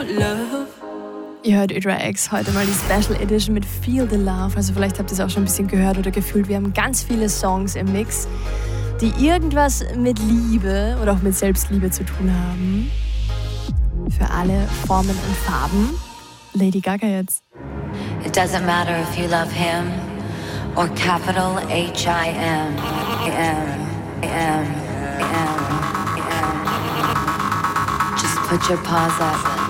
love. Ihr hört Hydra X, heute mal die Special Edition mit Feel the Love. Also vielleicht habt ihr es auch schon ein bisschen gehört oder gefühlt. Wir haben ganz viele Songs im Mix, die irgendwas mit Liebe oder auch mit Selbstliebe zu tun haben. Für alle Formen und Farben. Lady Gaga jetzt. It doesn't matter if you love him or capital H-I-M. Just put your paws up.